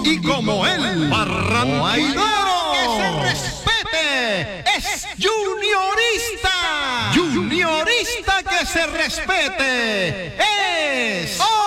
Y como él, barranquillero, que se respete, es juniorista. Juniorista que se respete, es